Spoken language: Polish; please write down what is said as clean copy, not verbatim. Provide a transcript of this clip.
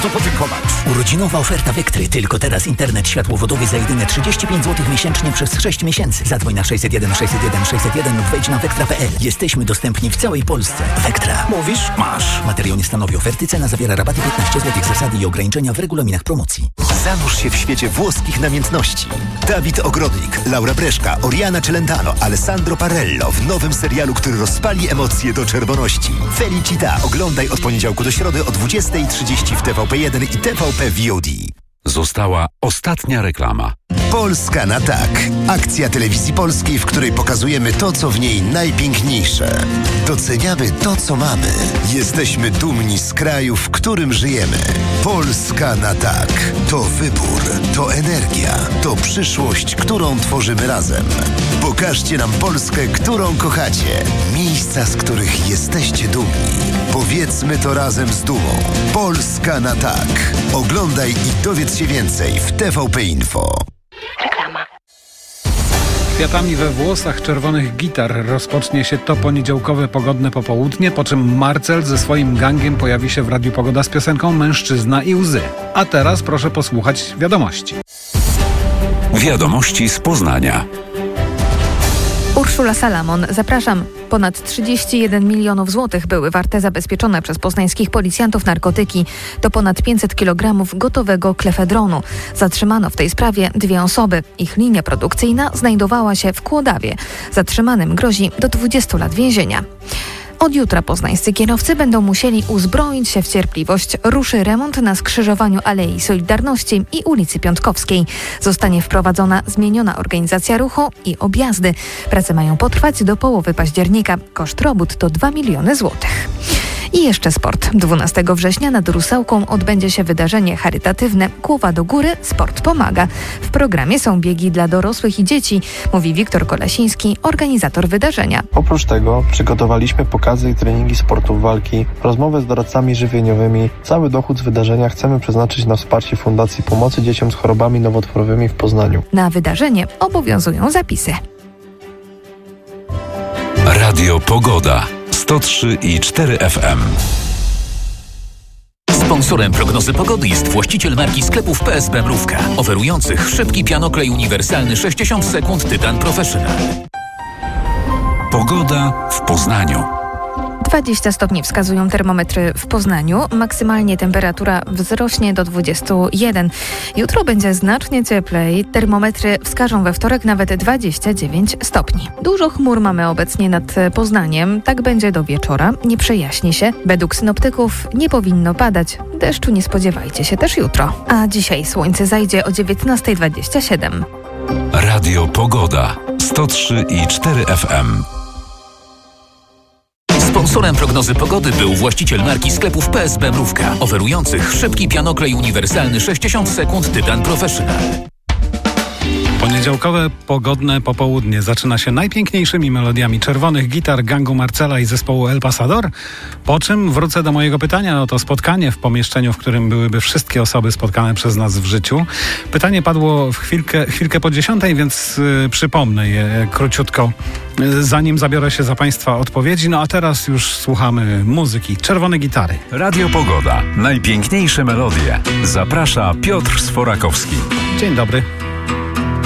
co podziękować. Urodzinowa oferta Vectry. Tylko teraz internet światłowodowy za jedyne 35 zł miesięcznie przez 6 miesięcy. Zadzwoń na 601 601 601 lub wejdź na vectra.pl. Jesteśmy dostępni w całej Polsce. Vectra. Mówisz? Masz. Materiał nie stanowi oferty. Cena zawiera rabaty 15 zł. Zasady i ograniczenia w regulaminach promocji. Zanurz się w świecie włoskich namiętności. Dawid Ogrodnik, Laura Breszka, Oriana Celentano, Alessandro Parello w nowym serialu, który rozpali emocje do czerwoności. Felicita. Oglądaj od poniedziałku do środy o 20:30 w TVP1 i TVP VOD. Została ostatnia reklama. Polska na tak. Akcja Telewizji Polskiej, w której pokazujemy to, co w niej najpiękniejsze. Doceniamy to, co mamy. Jesteśmy dumni z kraju, w którym żyjemy. Polska na tak. To wybór, to energia, to przyszłość, którą tworzymy razem. Pokażcie nam Polskę, którą kochacie. Miejsca, z których jesteście dumni. Powiedzmy to razem z dumą. Polska na tak. Oglądaj i dowiedz się więcej w TVP Info. Reklama. Kwiatami we włosach, czerwonych gitar rozpocznie się to poniedziałkowe pogodne popołudnie, po czym Marcel ze swoim gangiem pojawi się w Radiu Pogoda z piosenką Mężczyzna i łzy. A teraz proszę posłuchać wiadomości. Wiadomości z Poznania. Urszula Salamon, zapraszam. Ponad 31 milionów złotych były warte zabezpieczone przez poznańskich policjantów narkotyki. To ponad 500 kg gotowego klefedronu. Zatrzymano w tej sprawie 2 osoby. Ich linia produkcyjna znajdowała się w Kłodawie. Zatrzymanym grozi do 20 lat więzienia. Od jutra poznańscy kierowcy będą musieli uzbroić się w cierpliwość. Ruszy remont na skrzyżowaniu Alei Solidarności i ulicy Piątkowskiej. Zostanie wprowadzona zmieniona organizacja ruchu i objazdy. Prace mają potrwać do połowy października. Koszt robót to 2 miliony złotych. I jeszcze sport. 12 września nad Rusałką odbędzie się wydarzenie charytatywne Głowa do góry, sport pomaga. W programie są biegi dla dorosłych i dzieci, mówi Wiktor Kolasiński, organizator wydarzenia. Oprócz tego przygotowaliśmy pokazy i treningi sportów walki, rozmowy z doradcami żywieniowymi. Cały dochód z wydarzenia chcemy przeznaczyć na wsparcie Fundacji Pomocy Dzieciom z Chorobami Nowotworowymi w Poznaniu. Na wydarzenie obowiązują zapisy. Radio Pogoda 103,4 FM. Sponsorem prognozy pogody jest właściciel marki sklepów PSB Mrówka, oferujących szybki pianoklej uniwersalny 60 sekund Tytan Professional. Pogoda w Poznaniu. 20 stopni wskazują termometry w Poznaniu. Maksymalnie temperatura wzrośnie do 21. Jutro będzie znacznie cieplej. Termometry wskażą we wtorek nawet 29 stopni. Dużo chmur mamy obecnie nad Poznaniem. Tak będzie do wieczora. Nie przejaśni się. Według synoptyków nie powinno padać. Deszczu nie spodziewajcie się też jutro. A dzisiaj słońce zajdzie o 19:27. Radio Pogoda 103,4 FM. Sponsorem prognozy pogody był właściciel marki sklepów PSB Mrówka, oferujących szybki pianoklej uniwersalny 60 sekund Tytan Professional. Poniedziałkowe pogodne popołudnie zaczyna się najpiękniejszymi melodiami czerwonych gitar gangu Marcela i zespołu El Pasador, po czym wrócę do mojego pytania o to spotkanie w pomieszczeniu, w którym byłyby wszystkie osoby spotkane przez nas w życiu. Pytanie padło w chwilkę po 10:00, więc przypomnę je króciutko, zanim zabiorę się za Państwa odpowiedzi. No a teraz już słuchamy muzyki. Czerwone gitary. Radio Pogoda. Najpiękniejsze melodie. Zaprasza Piotr Sforakowski. Dzień dobry.